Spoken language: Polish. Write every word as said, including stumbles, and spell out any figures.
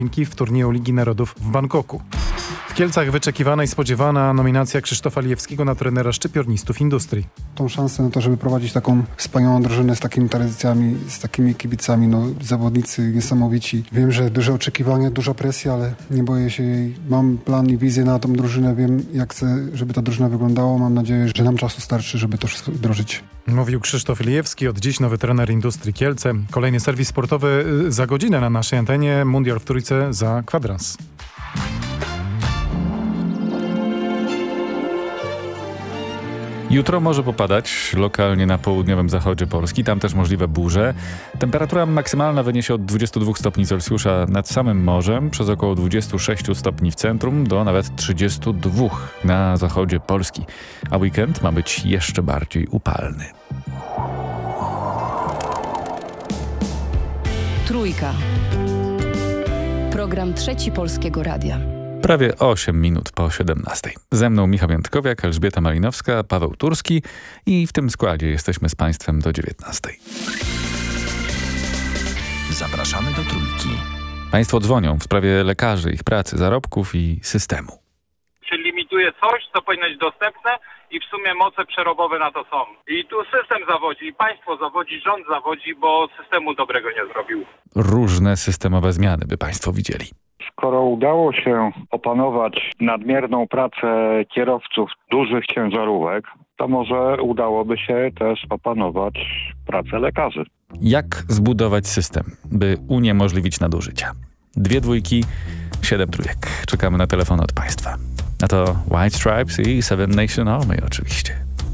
w turnieju Ligi Narodów w Bangkoku. W Kielcach wyczekiwana i spodziewana nominacja Krzysztofa Lijewskiego na trenera szczypiornistów Industrii. Tą szansę na to, żeby prowadzić taką wspaniałą drużynę z takimi tradycjami, z takimi kibicami, no zawodnicy niesamowici. Wiem, że duże oczekiwania, duża presja, ale nie boję się jej. Mam plan i wizję na tą drużynę, wiem jak chcę, żeby ta drużyna wyglądała. Mam nadzieję, że nam czasu starczy, żeby to wszystko wdrożyć. Mówił Krzysztof Lijewski, od dziś nowy trener Industrii Kielce. Kolejny serwis sportowy za godzinę na naszej antenie. Mundial w Trójce za kwadrans. Jutro może popadać, lokalnie na południowym zachodzie Polski, tam też możliwe burze. Temperatura maksymalna wyniesie od dwudziestu dwóch stopni Celsjusza nad samym morzem, przez około dwudziestu sześciu stopni w centrum, do nawet trzydziestu dwóch na zachodzie Polski. A weekend ma być jeszcze bardziej upalny. Trójka. Program Trzeci Polskiego Radia. Prawie osiem minut po siedemnastej. Ze mną Michał Jędrkowiak, Elżbieta Malinowska, Paweł Turski i w tym składzie jesteśmy z Państwem do dziewiętnastej. Zapraszamy do Trójki. Państwo dzwonią w sprawie lekarzy, ich pracy, zarobków i systemu. Się limituje coś, co powinno być dostępne i w sumie moce przerobowe na to są. I tu system zawodzi, i państwo zawodzi, rząd zawodzi, bo systemu dobrego nie zrobił. Różne systemowe zmiany by Państwo widzieli. Skoro udało się opanować nadmierną pracę kierowców dużych ciężarówek, to może udałoby się też opanować pracę lekarzy. Jak zbudować system, by uniemożliwić nadużycia? Dwie dwójki, siedem trójek. Czekamy na telefon od Państwa. A to White Stripes i Seven Nation Army oczywiście.